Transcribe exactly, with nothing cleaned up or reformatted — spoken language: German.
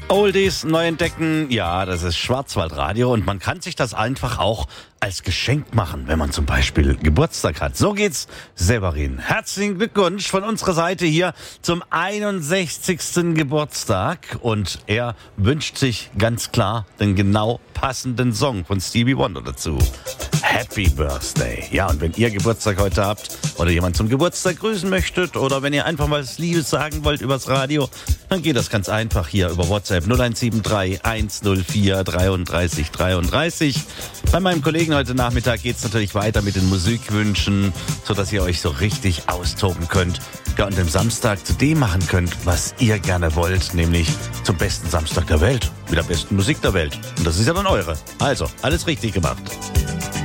Oldies neu entdecken, ja, das ist Schwarzwaldradio und man kann sich das einfach auch als Geschenk machen, wenn man zum Beispiel Geburtstag hat. So geht's, Severin. Herzlichen Glückwunsch von unserer Seite hier zum einundsechzigsten Geburtstag und er wünscht sich ganz klar den genau passenden Song von Stevie Wonder dazu. Happy Birthday. Ja, und wenn ihr Geburtstag heute habt oder jemand zum Geburtstag grüßen möchtet oder wenn ihr einfach mal was Liebes sagen wollt übers Radio, dann geht das ganz einfach hier über WhatsApp null eins sieben drei eins null vier dreiunddreißig dreiunddreißig. Bei meinem Kollegen heute Nachmittag geht's natürlich weiter mit den Musikwünschen, sodass ihr euch so richtig austoben könnt. Ja, und am Samstag zu dem machen könnt, was ihr gerne wollt, nämlich zum besten Samstag der Welt, mit der besten Musik der Welt. Und das ist ja dann eure. Also, alles richtig gemacht.